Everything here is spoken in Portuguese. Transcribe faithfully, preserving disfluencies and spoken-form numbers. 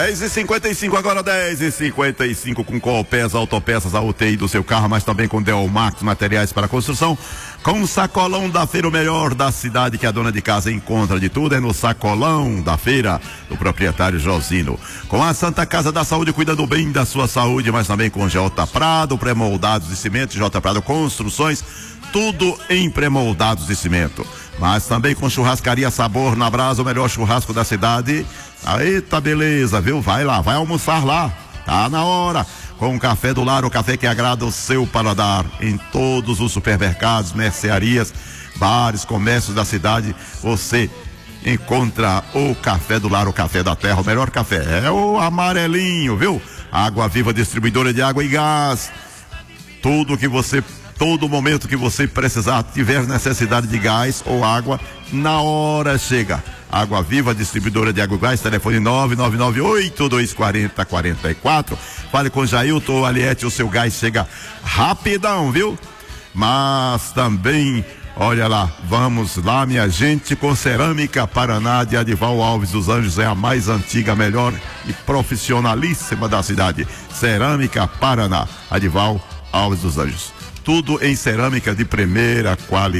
dez e cinquenta e cinco, agora dez e cinquenta e cinco com Colpés Autopeças, a U T I do seu carro, mas também com Delmax Materiais para Construção. Com o Sacolão da Feira, o melhor da cidade que a dona de casa encontra de tudo é no Sacolão da Feira, do proprietário Josino. Com a Santa Casa da Saúde, cuidando bem da sua saúde, mas também com J Prado, pré-moldados de cimento, J Prado Construções, tudo em pré-moldados de cimento. Mas também com Churrascaria Sabor na Brasa, o melhor churrasco da cidade. Eita, beleza, viu? Vai lá, vai almoçar lá. Tá na hora. Com o Café do Lar, o café que agrada o seu paladar. Em todos os supermercados, mercearias, bares, comércios da cidade, você encontra o Café do Lar, o café da terra, o melhor café. É o amarelinho, viu? Água Viva, distribuidora de água e gás. Tudo que você Todo momento que você precisar, tiver necessidade de gás ou água, na hora chega. Água Viva, distribuidora de água e gás, telefone nove nove nove oito dois quatro zero quatro quatro. Fale com Jailton ou Aliete, o seu gás chega rapidão, viu? Mas também, olha lá, vamos lá, minha gente, com Cerâmica Paraná de Adival Alves dos Anjos, é a mais antiga, melhor e profissionalíssima da cidade. Cerâmica Paraná, Adival Alves dos Anjos. Tudo em cerâmica de primeira qualidade.